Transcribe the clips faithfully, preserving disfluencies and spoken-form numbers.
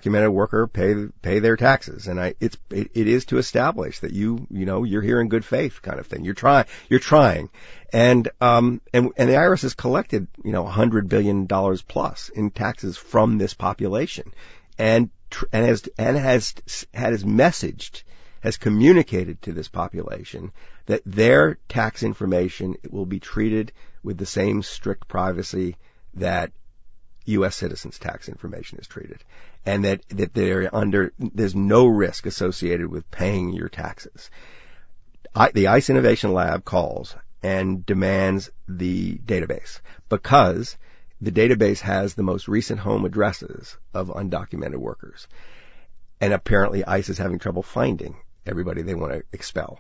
undocumented worker pay pay their taxes, and I it's it, it is to establish that you you know you're here in good faith, kind of thing. You're trying you're trying, and um and and the I R S has collected you know a hundred billion dollars plus in taxes from this population, and and has and has has messaged has communicated to this population that their tax information will be treated with the same strict privacy that U S citizens' tax information is treated, and that, that they're under, there's no risk associated with paying your taxes. I, the ICE Innovation Lab calls and demands the database because the database has the most recent home addresses of undocumented workers. And apparently ICE is having trouble finding everybody they want to expel.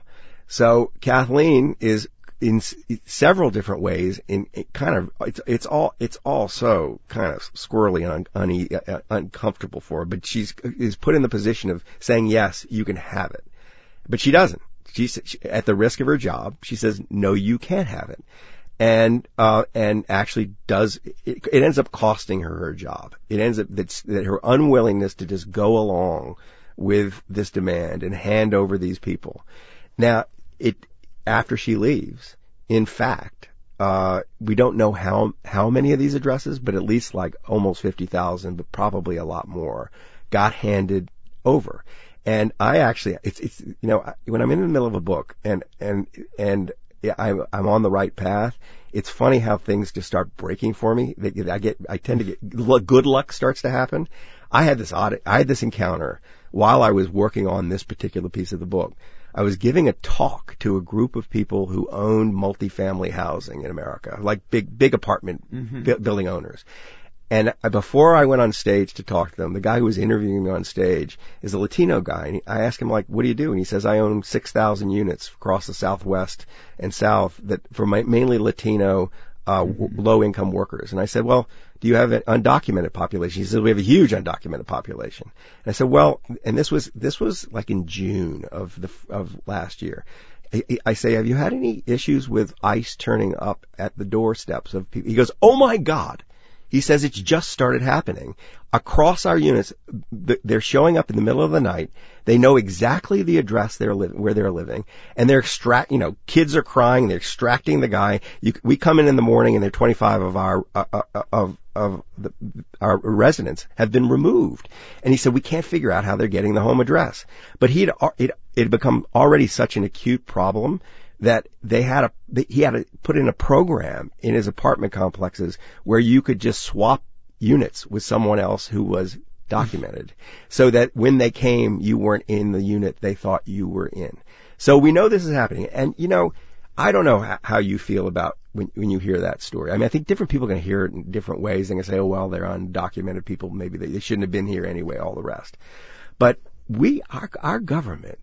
So Kathleen is in s- several different ways in, in kind of it's it's all it's all so kind of squirrely and un, un, uh, uncomfortable for her, but she's is put in the position of saying yes, you can have it, but she doesn't. She's she, at the risk of her job. She says no, you can't have it, and uh and actually does it, it ends up costing her her job. It ends up that, that her unwillingness to just go along with this demand and hand over these people. Now, it after she leaves, in fact, uh we don't know how how many of these addresses, but at least like almost fifty thousand, but probably a lot more, got handed over. And I actually, it's it's you know, when I'm in the middle of a book and and and I'm I'm on the right path, it's funny how things just start breaking for me. I get I tend to get good luck starts to happen. I had this odd I had this encounter while I was working on this particular piece of the book. I was giving a talk to a group of people who owned multifamily housing in America, like big, big apartment mm-hmm. bu- building owners. And before I went on stage to talk to them, the guy who was interviewing me on stage is a Latino guy. And I asked him, like, what do you do? And he says, I own six thousand units across the Southwest and South that for my, mainly Latino, uh, mm-hmm. w- low-income workers. And I said, well, do you have an undocumented population? He said, we have a huge undocumented population. And I said, well, and this was, this was like in June of the, of last year. I, I say, have you had any issues with ICE turning up at the doorsteps of people? He goes, oh my God. He says it's just started happening across our units. They're showing up in the middle of the night. They know exactly the address they're living, where they're living, and they're extract. You know, kids are crying. They're extracting the guy. You, we come in in the morning, and they're twenty-five of our uh, uh, of of the, our residents have been removed. And he said we can't figure out how they're getting the home address. But he'd it it had become already such an acute problem that they had a, he had to put in a program in his apartment complexes where you could just swap units with someone else who was documented so that when they came, you weren't in the unit they thought you were in. So we know this is happening. And, you know, I don't know how you feel about when, when you hear that story. I mean, I think different people are going to hear it in different ways. They're going to say, oh, well, they're undocumented people. Maybe they, they shouldn't have been here anyway, all the rest. But we, our, our government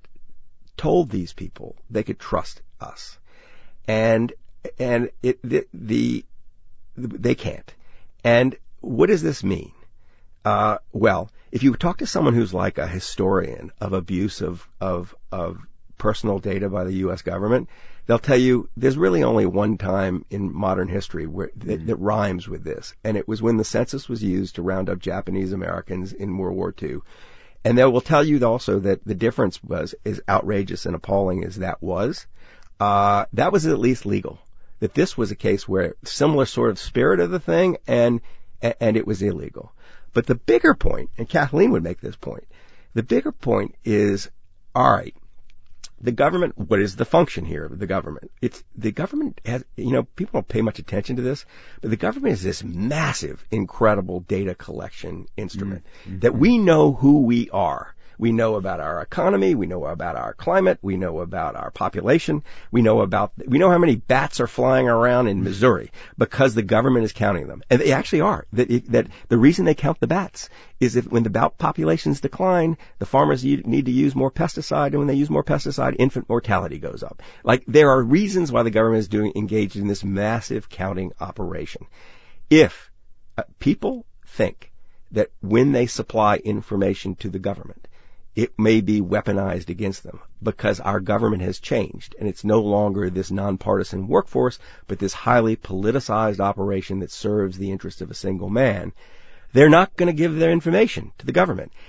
told these people they could trust us, and and it the, the they can't. And what does this mean? Uh, well, if you talk to someone who's like a historian of abuse of of of personal data by the U S government, they'll tell you there's really only one time in modern history where that, that rhymes with this, and it was when the census was used to round up Japanese Americans in World War Two. And they will tell you also that the difference was as outrageous and appalling as that was. Uh, that was at least legal. That this was a case where similar sort of spirit of the thing, and and it was illegal. But the bigger point, and Kathleen would make this point, the bigger point is, all right, the government, what is the function here of the government? It's, the government has, you know, people don't pay much attention to this, but the government is this massive, incredible data collection instrument mm-hmm. that we know who we are. We know about our economy. We know about our climate. We know about our population. We know about, we know how many bats are flying around in Missouri because the government is counting them. And they actually are. That, it, that the reason they count the bats is if when the bat populations decline, the farmers need to use more pesticide. And when they use more pesticide, infant mortality goes up. Like there are reasons why the government is doing, engaged in this massive counting operation. If uh, people think that when they supply information to the government, it may be weaponized against them because our government has changed and it's no longer this nonpartisan workforce, but this highly politicized operation that serves the interest of a single man. They're not going to give their information to the government.